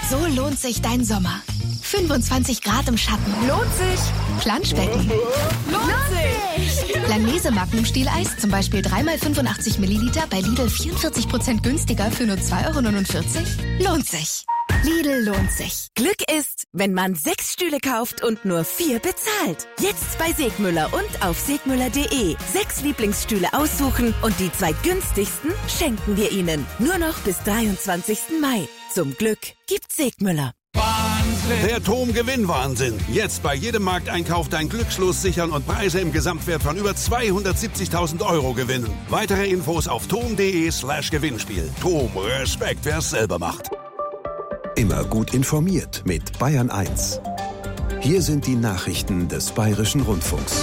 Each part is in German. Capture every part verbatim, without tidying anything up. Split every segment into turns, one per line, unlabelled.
So lohnt sich dein Sommer. fünfundzwanzig Grad im Schatten.
Lohnt sich.
Planschbecken.
Lohnt sich.
Langnese Magnum-Stieleis, zum Beispiel drei mal fünfundachtzig Milliliter, bei Lidl vierundvierzig Prozent günstiger für nur zwei Euro neunundvierzig. Lohnt sich. Lidl lohnt sich.
Glück ist, wenn man sechs Stühle kauft und nur vier bezahlt. Jetzt bei Segmüller und auf segmüller punkt de. Sechs Lieblingsstühle aussuchen und die zwei günstigsten schenken wir Ihnen. Nur noch bis dreiundzwanzigsten Mai. Zum Glück gibt's Segmüller.
Der T O M Gewinnwahnsinn. Jetzt bei jedem Markteinkauf dein Glückslos sichern und Preise im Gesamtwert von über zweihundertsiebzigtausend Euro gewinnen. Weitere Infos auf tom punkt de slash Gewinnspiel. T O M, Respekt, wer es selber macht.
Immer gut informiert mit Bayern eins. Hier sind die Nachrichten des Bayerischen Rundfunks.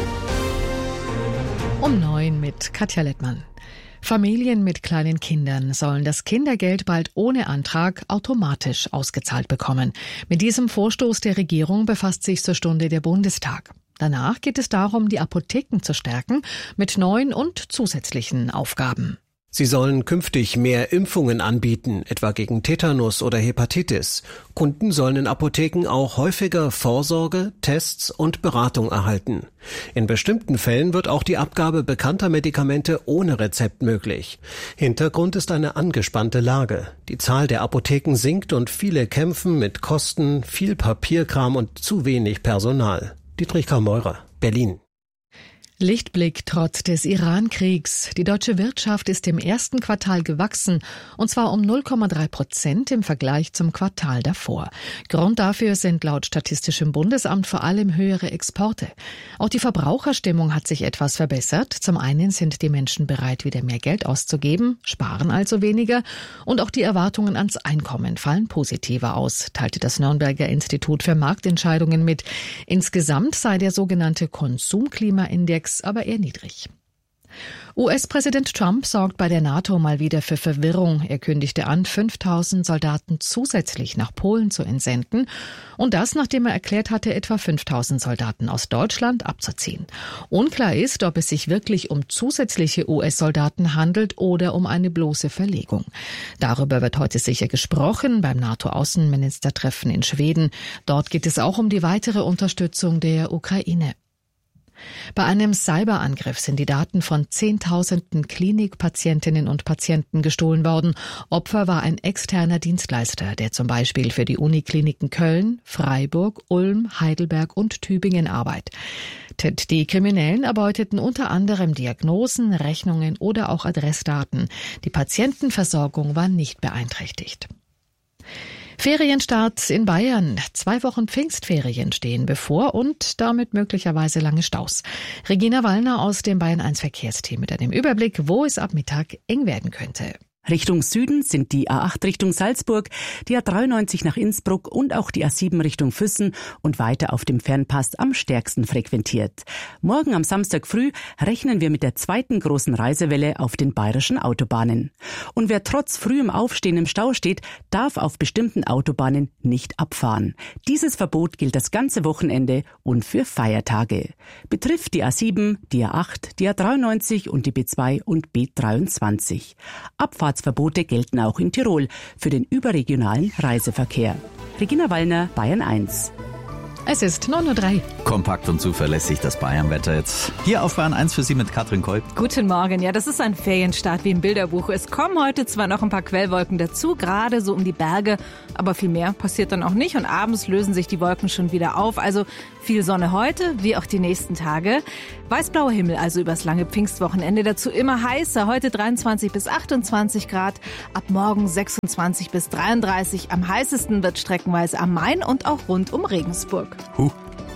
Um neun mit Katja Lettmann. Familien mit kleinen Kindern sollen das Kindergeld bald ohne Antrag automatisch ausgezahlt bekommen. Mit diesem Vorstoß der Regierung befasst sich zur Stunde der Bundestag. Danach geht es darum, die Apotheken zu stärken mit neuen und zusätzlichen Aufgaben.
Sie sollen künftig mehr Impfungen anbieten, etwa gegen Tetanus oder Hepatitis. Kunden sollen in Apotheken auch häufiger Vorsorge, Tests und Beratung erhalten. In bestimmten Fällen wird auch die Abgabe bekannter Medikamente ohne Rezept möglich. Hintergrund ist eine angespannte Lage. Die Zahl der Apotheken sinkt und viele kämpfen mit Kosten, viel Papierkram und zu wenig Personal. Dietrich Kameurer, Berlin.
Lichtblick trotz des Iran-Kriegs. Die deutsche Wirtschaft ist im ersten Quartal gewachsen, und zwar um null Komma drei Prozent im Vergleich zum Quartal davor. Grund dafür sind laut Statistischem Bundesamt vor allem höhere Exporte. Auch die Verbraucherstimmung hat sich etwas verbessert. Zum einen sind die Menschen bereit, wieder mehr Geld auszugeben, sparen also weniger, und auch die Erwartungen ans Einkommen fallen positiver aus, teilte das Nürnberger Institut für Marktentscheidungen mit. Insgesamt sei der sogenannte Konsumklimaindex aber eher niedrig. U S-Präsident Trump sorgt bei der NATO mal wieder für Verwirrung. Er kündigte an, fünftausend Soldaten zusätzlich nach Polen zu entsenden. Und das, nachdem er erklärt hatte, etwa fünftausend Soldaten aus Deutschland abzuziehen. Unklar ist, ob es sich wirklich um zusätzliche U S-Soldaten handelt oder um eine bloße Verlegung. Darüber wird heute sicher gesprochen beim NATO-Außenministertreffen in Schweden. Dort geht es auch um die weitere Unterstützung der Ukraine. Bei einem Cyberangriff sind die Daten von Zehntausenden Klinikpatientinnen und Patienten gestohlen worden. Opfer war ein externer Dienstleister, der zum Beispiel für die Unikliniken Köln, Freiburg, Ulm, Heidelberg und Tübingen arbeitet. Die Kriminellen erbeuteten unter anderem Diagnosen, Rechnungen oder auch Adressdaten. Die Patientenversorgung war nicht beeinträchtigt. Ferienstart in Bayern. Zwei Wochen Pfingstferien stehen bevor und damit möglicherweise lange Staus. Regina Wallner aus dem Bayern eins Verkehrsteam mit einem Überblick, wo es ab Mittag eng werden könnte.
Richtung Süden sind die A acht Richtung Salzburg, die A dreiundneunzig nach Innsbruck und auch die A sieben Richtung Füssen und weiter auf dem Fernpass am stärksten frequentiert. Morgen am Samstag früh rechnen wir mit der zweiten großen Reisewelle auf den bayerischen Autobahnen. Und wer trotz frühem Aufstehen im Stau steht, darf auf bestimmten Autobahnen nicht abfahren. Dieses Verbot gilt das ganze Wochenende und für Feiertage. Betrifft die A sieben, die A acht, die A dreiundneunzig und die B zwei und B dreiundzwanzig. Abfahrt Verbote gelten auch in Tirol für den überregionalen Reiseverkehr. Regina Wallner, Bayern eins.
Es ist neun Uhr drei.
Kompakt und zuverlässig das Bayernwetter jetzt. Hier auf Bayern eins für Sie mit Katrin Kolb.
Guten Morgen. Ja, das ist ein Ferienstart wie im Bilderbuch. Es kommen heute zwar noch ein paar Quellwolken dazu, gerade so um die Berge, aber viel mehr passiert dann auch nicht und abends lösen sich die Wolken schon wieder auf. Also viel Sonne heute, wie auch die nächsten Tage. Weißblauer Himmel, also übers lange Pfingstwochenende. Dazu immer heißer. Heute dreiundzwanzig bis achtundzwanzig Grad. Ab morgen sechsundzwanzig bis dreiunddreißig. Am heißesten wird streckenweise am Main und auch rund um Regensburg.
Huh.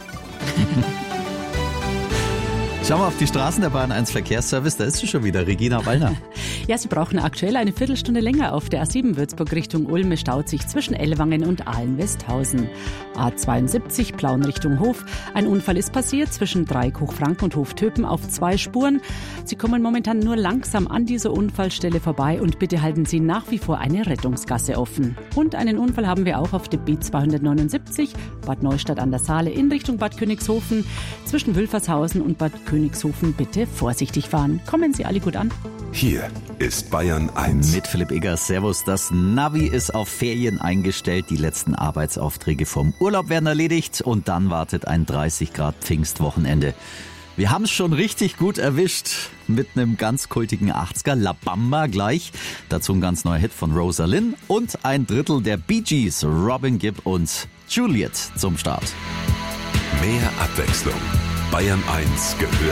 Schauen wir auf die Straßen der Bayern eins Verkehrsservice, da ist sie schon wieder, Regina Wallner.
Ja, Sie brauchen aktuell eine Viertelstunde länger auf der A sieben Würzburg Richtung Ulm. Es staut sich zwischen Ellwangen und Ahlen-Westhausen. A zweiundsiebzig Plauen Richtung Hof. Ein Unfall ist passiert zwischen Dreieck-Hochfranken und Hof-Töpen auf zwei Spuren. Sie kommen momentan nur langsam an dieser Unfallstelle vorbei und bitte halten Sie nach wie vor eine Rettungsgasse offen. Und einen Unfall haben wir auch auf der B zweihundertneunundsiebzig Bad Neustadt an der Saale in Richtung Bad Königshofen zwischen Wülfershausen und Bad Königshofen Königshofen bitte vorsichtig fahren. Kommen Sie alle gut an.
Hier ist Bayern eins.
Mit Philipp Eggers. Servus. Das Navi ist auf Ferien eingestellt. Die letzten Arbeitsaufträge vom Urlaub werden erledigt. Und dann wartet ein dreißig Grad Pfingstwochenende. Wir haben es schon richtig gut erwischt mit einem ganz kultigen achtziger, La Bamba gleich. Dazu ein ganz neuer Hit von Rosa Lynn und ein Drittel der Bee Gees, Robin Gibb und Juliet zum Start.
Mehr Abwechslung. Bayern eins gehört